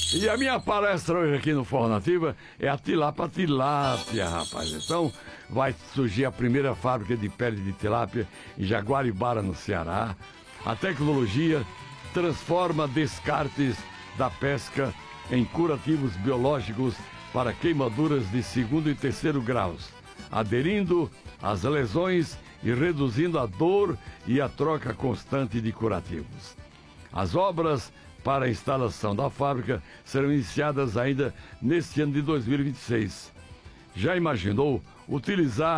E a minha palestra hoje aqui no Forró Nativa é a tilápia, rapaz. Então, vai surgir a primeira fábrica de pele de tilápia em Jaguaribara, no Ceará. A tecnologia transforma descartes da pesca em curativos biológicos para queimaduras de 2º e 3º graus, aderindo às lesões e reduzindo a dor e a troca constante de curativos. As obras para a instalação da fábrica serão iniciadas ainda neste ano de 2026. Já imaginou utilizar